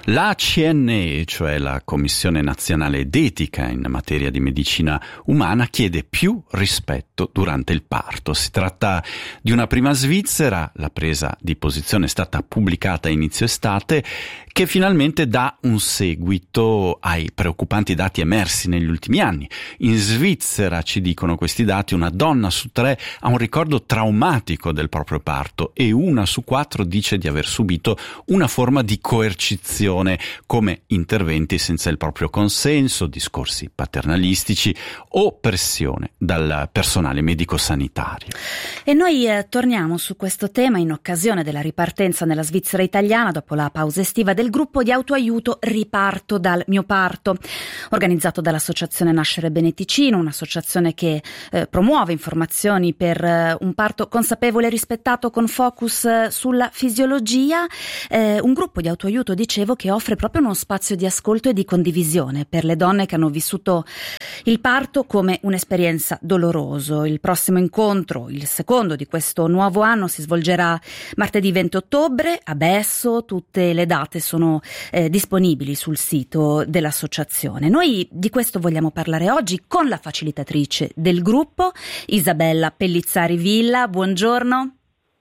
La CNE, cioè la Commissione Nazionale d'Etica in materia di medicina umana, chiede più rispetto durante il parto. Si tratta di una prima svizzera, la presa di posizione è stata pubblicata a inizio estate, che finalmente dà un seguito ai preoccupanti dati emersi negli ultimi anni. In Svizzera, ci dicono questi dati, una donna su 3 ha un ricordo traumatico del proprio parto e 1 su 4 dice di aver subito una forma di coercizione, come interventi senza il proprio consenso, discorsi paternalistici o pressione dal personale medico-sanitario. E noi torniamo su questo tema in occasione della ripartenza nella Svizzera italiana dopo la pausa estiva del gruppo di autoaiuto Riparto dal mio parto, organizzato dall'associazione Nascere Bene Ticino, un'associazione che promuove informazioni per un parto consapevole e rispettato con focus sulla fisiologia, un gruppo di autoaiuto, dicevo, che offre proprio uno spazio di ascolto e di condivisione per le donne che hanno vissuto il parto come un'esperienza doloroso. Il prossimo incontro, il secondo di questo nuovo anno, si svolgerà martedì 20 ottobre a Besso. Tutte le date sono disponibili sul sito dell'associazione. Noi di questo vogliamo parlare oggi con la facilitatrice del gruppo, Isabella Pellizzari Villa. Buongiorno.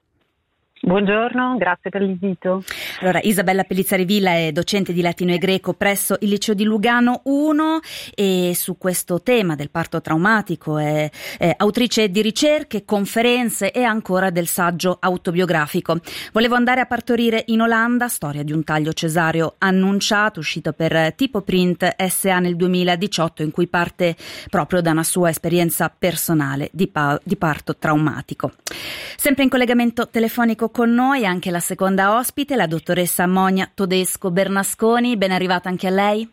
Buongiorno, grazie per l'invito. Allora, Isabella Pellizzari Villa è docente di latino e greco presso il liceo di Lugano 1 e su questo tema del parto traumatico è autrice di ricerche, conferenze e ancora del saggio autobiografico. Volevo andare a partorire in Olanda, storia di un taglio cesareo annunciato, uscito per Tipo Print SA nel 2018, in cui parte proprio da una sua esperienza personale di parto traumatico. Sempre in collegamento telefonico con noi anche la seconda ospite, la dottoressa Monia Todesco Bernasconi. Ben arrivata anche a lei.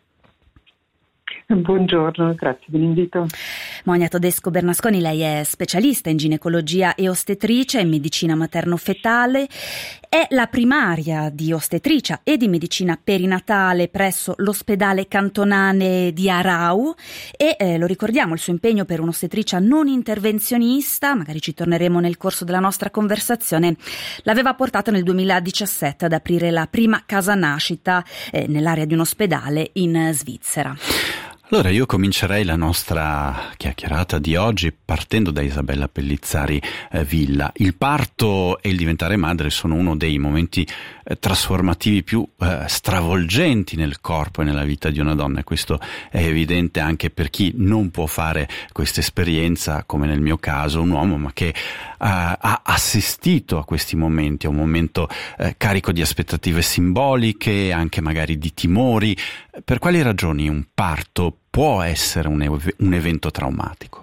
Buongiorno, grazie dell'invito. Monia Todesco Bernasconi, lei è specialista in ginecologia e ostetricia e in medicina materno-fetale, è la primaria di ostetricia e di medicina perinatale presso l'ospedale cantonale di Arau e lo ricordiamo, il suo impegno per un'ostetricia non intervenzionista, magari ci torneremo nel corso della nostra conversazione, l'aveva portato nel 2017 ad aprire la prima casa nascita nell'area di un ospedale in Svizzera. Allora io comincerei la nostra chiacchierata di oggi partendo da Isabella Pellizzari Villa. Il parto e il diventare madre sono uno dei momenti trasformativi più stravolgenti nel corpo e nella vita di una donna, e questo è evidente anche per chi non può fare questa esperienza, come nel mio caso un uomo, ma che ha assistito a questi momenti, a un momento carico di aspettative simboliche, anche magari di timori. Per quali ragioni un parto può essere un evento traumatico?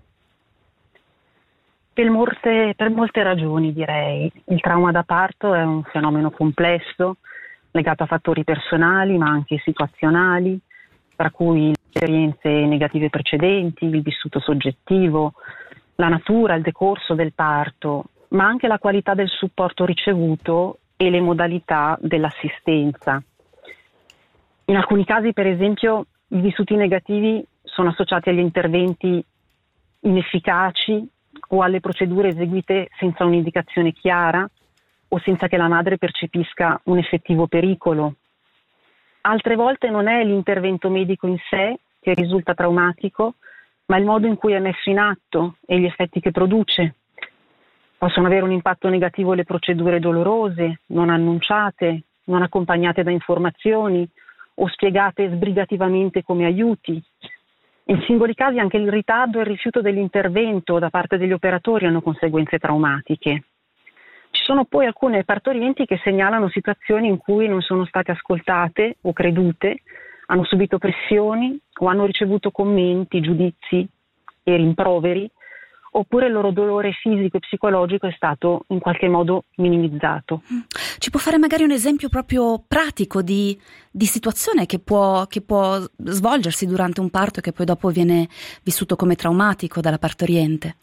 Per molte ragioni, direi. Il trauma da parto è un fenomeno complesso, legato a fattori personali ma anche situazionali, tra cui le esperienze negative precedenti, il vissuto soggettivo, la natura, il decorso del parto, ma anche la qualità del supporto ricevuto e le modalità dell'assistenza. In alcuni casi, per esempio, i vissuti negativi sono associati agli interventi inefficaci o alle procedure eseguite senza un'indicazione chiara o senza che la madre percepisca un effettivo pericolo. Altre volte non è l'intervento medico in sé che risulta traumatico, ma il modo in cui è messo in atto e gli effetti che produce. Possono avere un impatto negativo le procedure dolorose, non annunciate, non accompagnate da informazioni o spiegate sbrigativamente come aiuti. In singoli casi anche il ritardo e il rifiuto dell'intervento da parte degli operatori hanno conseguenze traumatiche. Ci sono poi alcune partorienti che segnalano situazioni in cui non sono state ascoltate o credute, hanno subito pressioni o hanno ricevuto commenti, giudizi e rimproveri, oppure il loro dolore fisico e psicologico è stato in qualche modo minimizzato. Ci può fare magari un esempio proprio pratico di situazione che può svolgersi durante un parto e che poi dopo viene vissuto come traumatico dalla partoriente?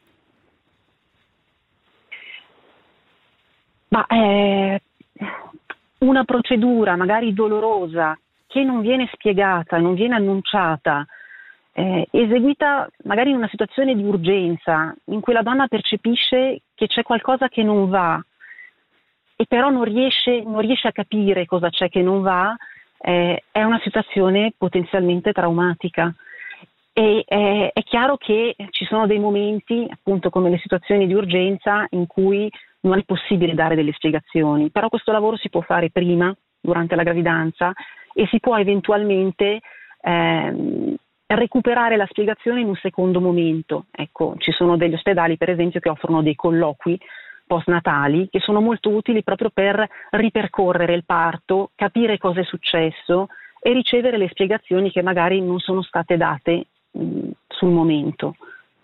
Una procedura magari dolorosa che non viene spiegata, non viene annunciata, eseguita magari in una situazione di urgenza in cui la donna percepisce che c'è qualcosa che non va e però non riesce a capire cosa c'è che non va, è una situazione potenzialmente traumatica. E è chiaro che ci sono dei momenti, appunto come le situazioni di urgenza, in cui non è possibile dare delle spiegazioni, però questo lavoro si può fare prima, durante la gravidanza, e si può eventualmente recuperare la spiegazione in un secondo momento. Ecco, ci sono degli ospedali, per esempio, che offrono dei colloqui postnatali che sono molto utili proprio per ripercorrere il parto, capire cosa è successo e ricevere le spiegazioni che magari non sono state date sul momento.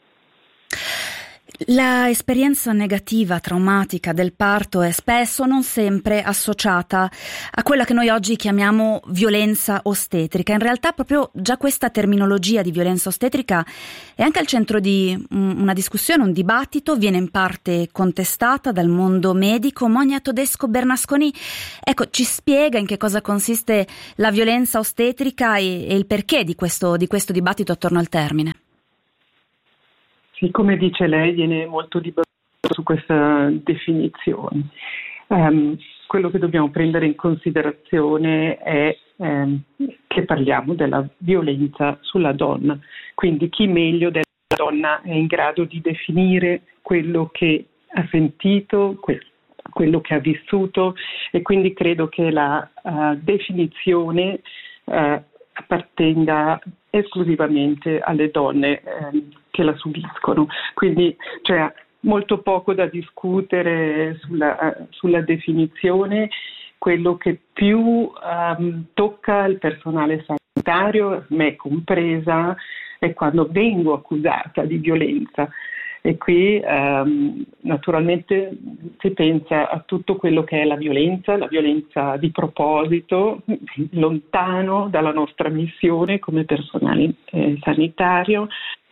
La esperienza negativa, traumatica del parto è spesso, non sempre, associata a quella che noi oggi chiamiamo violenza ostetrica. In realtà proprio già questa terminologia di violenza ostetrica è anche al centro di una discussione, un dibattito, viene in parte contestata dal mondo medico. Monia Todesco Bernasconi, ecco, ci spiega in che cosa consiste la violenza ostetrica e il perché di questo dibattito attorno al termine. Sì, come dice lei, viene molto dibattuto su questa definizione. Quello che dobbiamo prendere in considerazione è che parliamo della violenza sulla donna, quindi chi meglio della donna è in grado di definire quello che ha sentito, quello che ha vissuto, e quindi credo che la definizione appartenga esclusivamente alle donne che la subiscono. Quindi c'è molto poco da discutere sulla definizione. Quello che più tocca il personale sanitario, me compresa, è quando vengo accusata di violenza. E qui naturalmente si pensa a tutto quello che è la violenza di proposito, lontano dalla nostra missione come personale sanitario,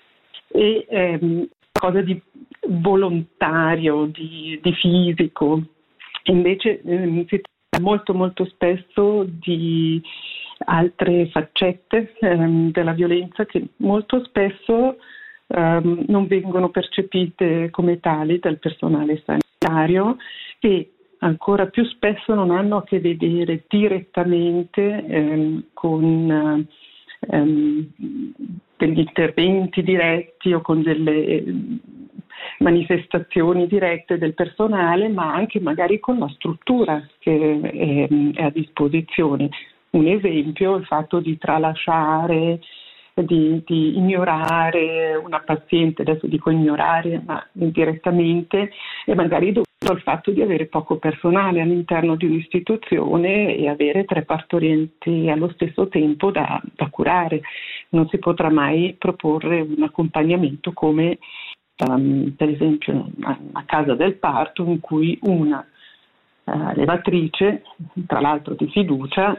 e cosa di volontario, di fisico. Invece si parla molto molto spesso di altre faccette della violenza che molto spesso non vengono percepite come tali dal personale sanitario, e ancora più spesso non hanno a che vedere direttamente con degli interventi diretti o con delle manifestazioni dirette del personale, ma anche magari con la struttura che è a disposizione. Un esempio è il fatto di tralasciare, di ignorare una paziente, adesso dico ignorare, ma indirettamente, e magari dovuto al fatto di avere poco personale all'interno di un'istituzione e avere 3 partorienti allo stesso tempo da curare. Non si potrà mai proporre un accompagnamento come per esempio a casa del parto, in cui una levatrice, tra l'altro di fiducia,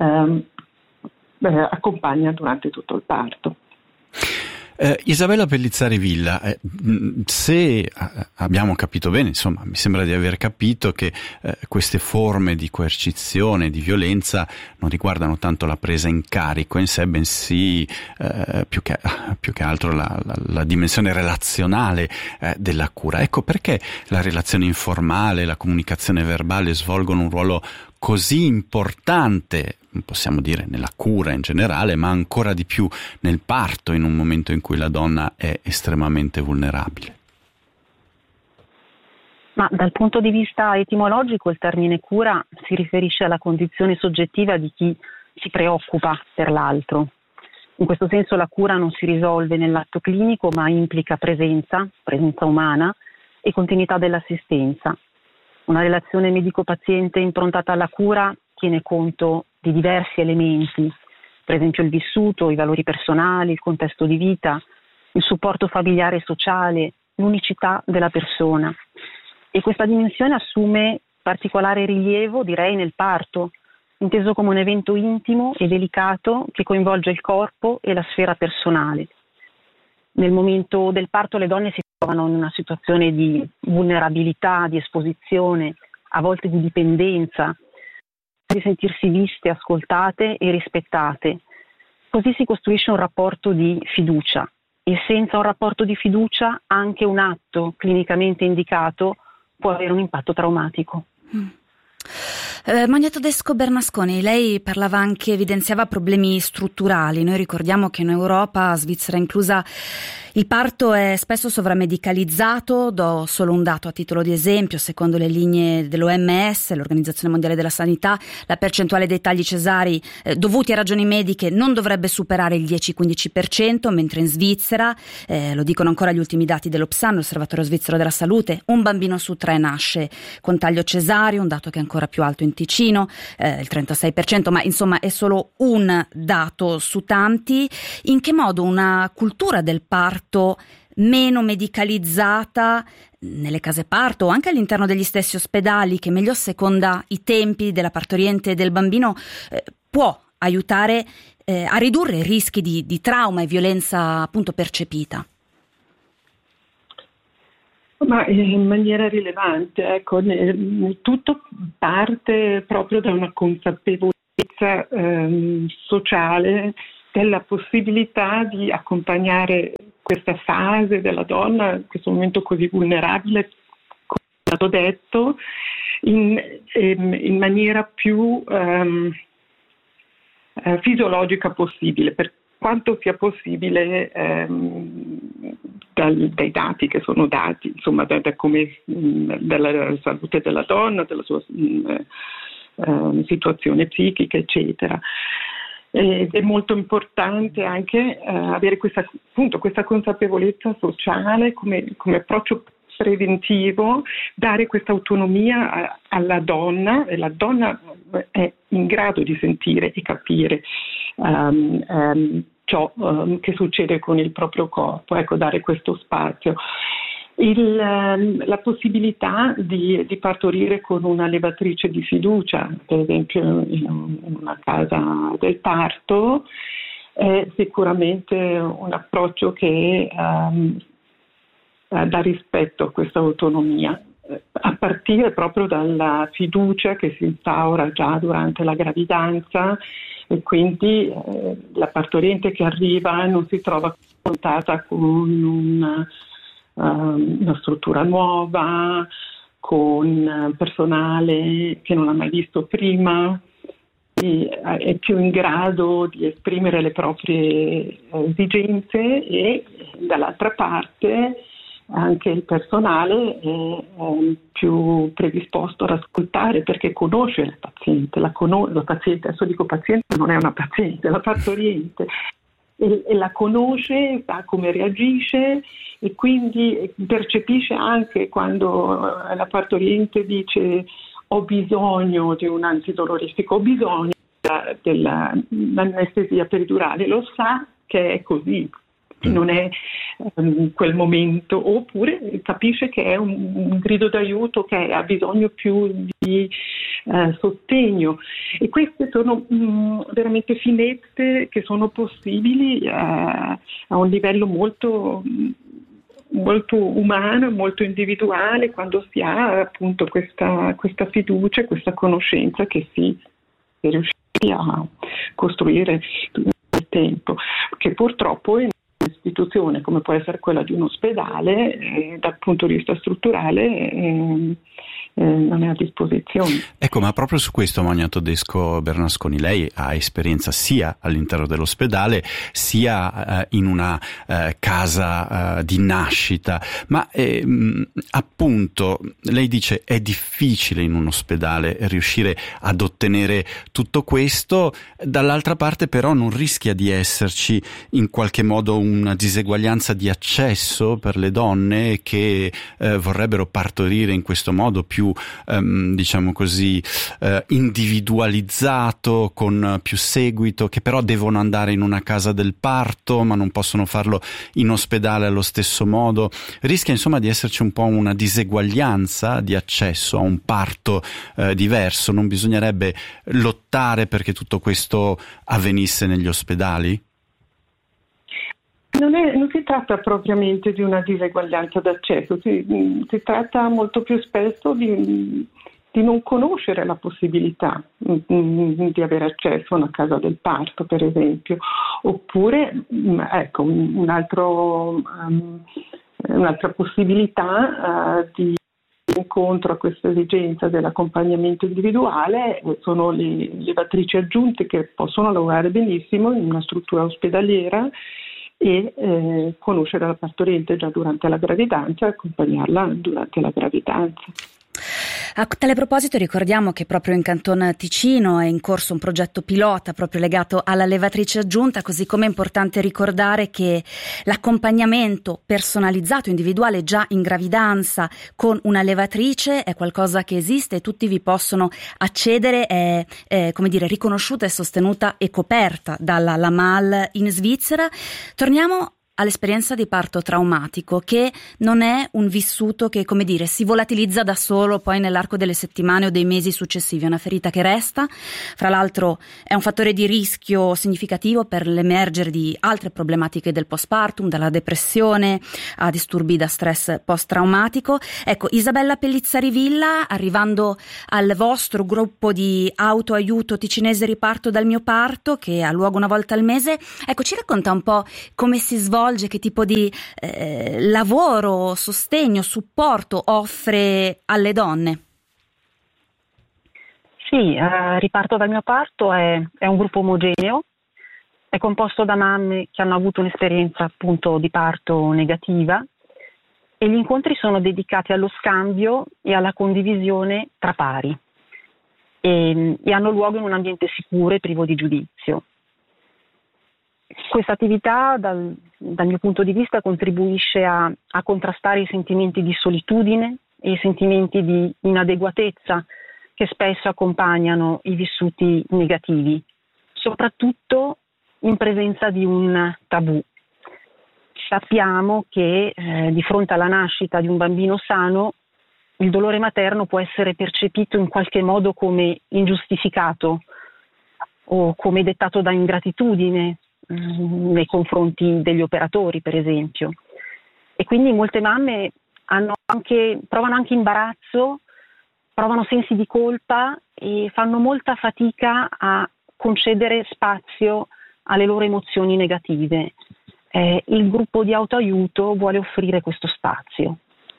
accompagna durante tutto il parto. Isabella Pellizzari Villa, se abbiamo capito bene, insomma, mi sembra di aver capito che queste forme di coercizione, di violenza non riguardano tanto la presa in carico in sé, bensì più che altro la dimensione relazionale della cura. Ecco perché la relazione informale, la comunicazione verbale svolgono un ruolo così importante, possiamo dire, nella cura in generale, ma ancora di più nel parto, in un momento in cui la donna è estremamente vulnerabile. Ma dal punto di vista etimologico il termine cura si riferisce alla condizione soggettiva di chi si preoccupa per l'altro. In questo senso la cura non si risolve nell'atto clinico, ma implica presenza umana e continuità dell'assistenza. Una relazione medico-paziente improntata alla cura tiene conto di diversi elementi, per esempio il vissuto, i valori personali, il contesto di vita, il supporto familiare e sociale, l'unicità della persona. E questa dimensione assume particolare rilievo, direi, nel parto, inteso come un evento intimo e delicato che coinvolge il corpo e la sfera personale. Nel momento del parto le donne si trovano in una situazione di vulnerabilità, di esposizione, a volte di dipendenza, di sentirsi viste, ascoltate e rispettate. Così si costruisce un rapporto di fiducia, e senza un rapporto di fiducia anche un atto clinicamente indicato può avere un impatto traumatico. Magneto Desco Bernasconi, lei parlava anche, evidenziava problemi strutturali. Noi ricordiamo che in Europa, Svizzera inclusa, il parto è spesso sovramedicalizzato. Do solo un dato a titolo di esempio: secondo le linee dell'OMS, l'Organizzazione Mondiale della Sanità, la percentuale dei tagli cesarei dovuti a ragioni mediche non dovrebbe superare il 10-15%, mentre in Svizzera, lo dicono ancora gli ultimi dati dell'Opsan, l'Osservatorio Svizzero della Salute, un bambino su 3 nasce con taglio cesareo, un dato che è ancora più alto in Ticino, il 36%, ma insomma è solo un dato su tanti. In che modo una cultura del parto meno medicalizzata nelle case parto o anche all'interno degli stessi ospedali, che meglio asseconda i tempi della partoriente e del bambino, può aiutare a ridurre i rischi di trauma e violenza appunto percepita? Ma in maniera rilevante, ecco, tutto parte proprio da una consapevolezza sociale della possibilità di accompagnare questa fase della donna, in questo momento così vulnerabile, come è stato detto, in maniera più fisiologica possibile, per quanto sia possibile dai dati che sono dati, insomma, dalla salute della donna, della sua situazione psichica, eccetera. Ed è molto importante anche avere questa consapevolezza sociale come approccio preventivo, dare questa autonomia alla donna, e la donna è in grado di sentire e capire ciò che succede con il proprio corpo, ecco, dare questo spazio. La possibilità di partorire con una levatrice di fiducia, per esempio in una casa del parto, è sicuramente un approccio che dà rispetto a questa autonomia, a partire proprio dalla fiducia che si instaura già durante la gravidanza, e quindi la partoriente che arriva non si trova confrontata con una struttura nuova, con personale che non ha mai visto prima, è più in grado di esprimere le proprie esigenze, e dall'altra parte anche il personale è più predisposto ad ascoltare, perché conosce il paziente, la paziente, adesso dico paziente, non è una paziente, la partoriente, e la conosce, sa come reagisce, e quindi percepisce anche quando la partoriente dice ho bisogno di un antidolorifico, ho bisogno dell'anestesia peridurale, lo sa che è così, non è quel momento, oppure capisce che è un grido d'aiuto, che ha bisogno più di sostegno, e queste sono veramente finezze che sono possibili a un livello molto umano, molto individuale, quando si ha appunto questa fiducia, questa conoscenza che si è riusciti a costruire nel tempo, che purtroppo in un'istituzione come può essere quella di un ospedale, dal punto di vista strutturale non è a disposizione. Ecco, ma proprio su questo, Magneto Desco Bernasconi, lei ha esperienza sia all'interno dell'ospedale sia in una casa di nascita, ma appunto lei dice è difficile in un ospedale riuscire ad ottenere tutto questo, dall'altra parte però non rischia di esserci in qualche modo una diseguaglianza di accesso per le donne che vorrebbero partorire in questo modo più diciamo così individualizzato, con più seguito, che però devono andare in una casa del parto ma non possono farlo in ospedale allo stesso modo. Rischia insomma di esserci un po' una diseguaglianza di accesso a un parto diverso. Non bisognerebbe lottare perché tutto questo avvenisse negli ospedali? Non si tratta propriamente di una diseguaglianza d'accesso, si tratta molto più spesso di non conoscere la possibilità di avere accesso a una casa del parto, per esempio, oppure ecco un'altra possibilità di incontro a questa esigenza dell'accompagnamento individuale sono le levatrici aggiunte, che possono lavorare benissimo in una struttura ospedaliera e conoscere la partoriente già durante la gravidanza e accompagnarla durante la gravidanza. A tale proposito ricordiamo che proprio in Canton Ticino è in corso un progetto pilota proprio legato alla levatrice aggiunta, così come è importante ricordare che l'accompagnamento personalizzato, individuale già in gravidanza con una levatrice è qualcosa che esiste e tutti vi possono accedere, è riconosciuta e sostenuta e coperta dalla LAMAL in Svizzera. Torniamo all'esperienza di parto traumatico, che non è un vissuto che, si volatilizza da solo poi nell'arco delle settimane o dei mesi successivi, è una ferita che resta. Fra l'altro è un fattore di rischio significativo per l'emergere di altre problematiche del postpartum, dalla depressione a disturbi da stress post-traumatico. Ecco, Isabella Pellizzari Villa, arrivando al vostro gruppo di autoaiuto ticinese Riparto dal mio parto, che ha luogo una volta al mese, ecco, ci racconta un po' come si svolge, che tipo di lavoro, sostegno, supporto offre alle donne? Sì, Riparto dal mio parto è un gruppo omogeneo, è composto da mamme che hanno avuto un'esperienza appunto di parto negativa, e gli incontri sono dedicati allo scambio e alla condivisione tra pari e hanno luogo in un ambiente sicuro e privo di giudizio. Questa attività dal mio punto di vista contribuisce a contrastare i sentimenti di solitudine e i sentimenti di inadeguatezza che spesso accompagnano i vissuti negativi, soprattutto in presenza di un tabù. Sappiamo che di fronte alla nascita di un bambino sano il dolore materno può essere percepito in qualche modo come ingiustificato o come dettato da ingratitudine nei confronti degli operatori, per esempio. E quindi molte mamme provano anche imbarazzo, provano sensi di colpa e fanno molta fatica a concedere spazio alle loro emozioni negative. Il gruppo di autoaiuto vuole offrire questo spazio.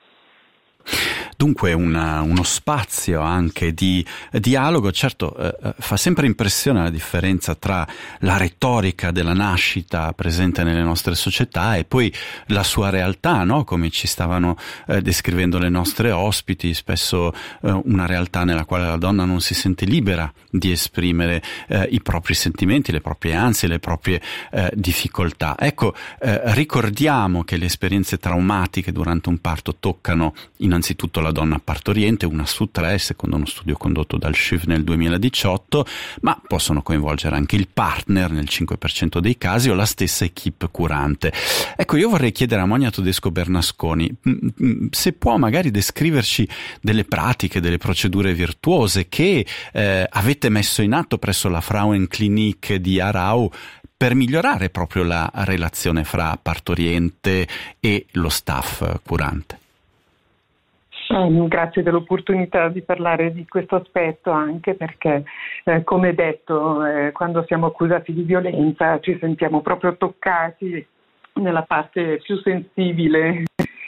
Dunque uno spazio anche di dialogo. Certo, fa sempre impressione la differenza tra la retorica della nascita presente nelle nostre società e poi la sua realtà, no? Come ci stavano descrivendo le nostre ospiti, spesso una realtà nella quale la donna non si sente libera di esprimere i propri sentimenti, le proprie ansie, le proprie difficoltà. Ecco, ricordiamo che le esperienze traumatiche durante un parto toccano innanzitutto la donna partoriente, 1 su 3 secondo uno studio condotto dal SCIF nel 2018, ma possono coinvolgere anche il partner nel 5% dei casi o la stessa equipe curante. Ecco, io vorrei chiedere a Monia Todesco Bernasconi se può magari descriverci delle pratiche, delle procedure virtuose che avete messo in atto presso la Frauenklinik di Aarau per migliorare proprio la relazione fra partoriente e lo staff curante. Grazie dell'opportunità di parlare di questo aspetto, anche perché, come detto, quando siamo accusati di violenza ci sentiamo proprio toccati nella parte più sensibile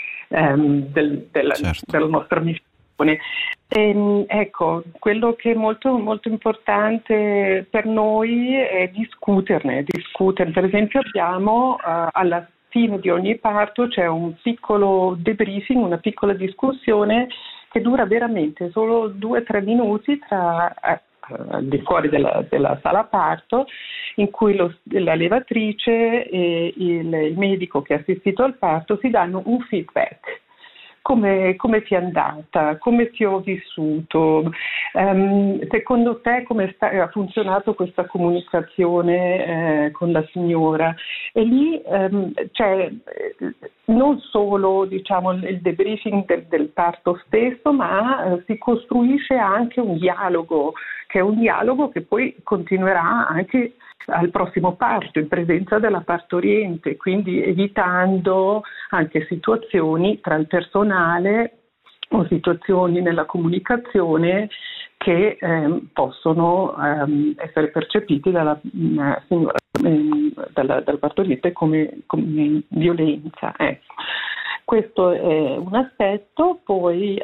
della nostra missione. Ecco, quello che è molto, molto importante per noi è discuterne. Per esempio abbiamo alla fine di ogni parto c'è un piccolo debriefing, una piccola discussione che dura veramente solo 2-3 minuti al di fuori della sala parto, in cui la levatrice e il medico che ha assistito al parto si danno un feedback. Come ti è andata? Come ti ho vissuto? Secondo te come ha funzionato questa comunicazione con la signora? E lì c'è non solo il debriefing del parto stesso, ma si costruisce anche un dialogo, che è un dialogo che poi continuerà anche al prossimo parto, in presenza della partoriente, quindi evitando anche situazioni tra il personale o situazioni nella comunicazione che possono essere percepiti dalla signora, dal partoriente come violenza. Ecco. questo è un aspetto, poi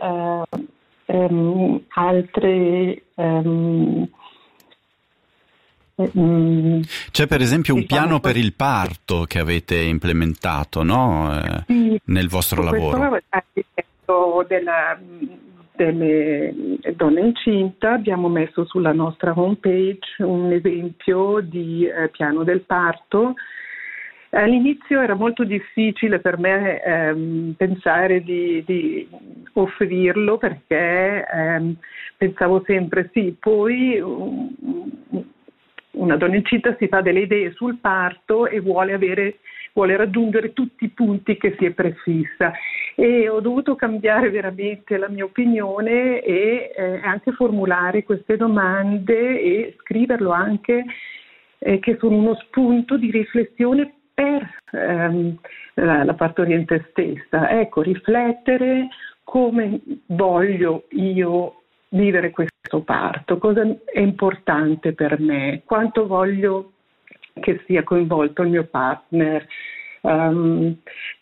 altre c'è per esempio un piano per il parto che avete implementato, no? Sì, nel vostro lavoro. Questo delle donne incinta abbiamo messo sulla nostra homepage un esempio di piano del parto. All'inizio era molto difficile per me pensare di offrirlo, perché pensavo sempre sì, poi una donna incinta si fa delle idee sul parto e vuole raggiungere tutti i punti che si è prefissa, e ho dovuto cambiare veramente la mia opinione e anche formulare queste domande e scriverlo anche, che sono uno spunto di riflessione per la partoriente stessa. Ecco, riflettere come voglio io vivere questo parto, cosa è importante per me, quanto voglio che sia coinvolto il mio partner,